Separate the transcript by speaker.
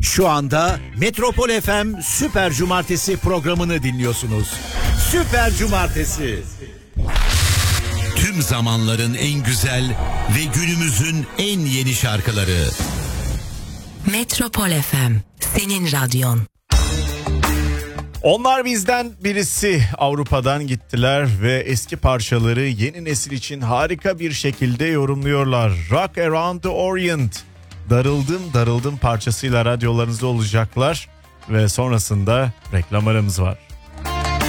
Speaker 1: Şu anda Metropol FM Süper Cumartesi programını dinliyorsunuz. Süper Cumartesi. Tüm zamanların en güzel ve günümüzün en yeni şarkıları.
Speaker 2: Metropol FM, senin radyon.
Speaker 3: Onlar bizden birisi, Avrupa'dan gittiler ve eski parçaları yeni nesil için harika bir şekilde yorumluyorlar. Rock Around the Orient, Darıldım parçasıyla radyolarınızda olacaklar ve sonrasında reklam aramız var.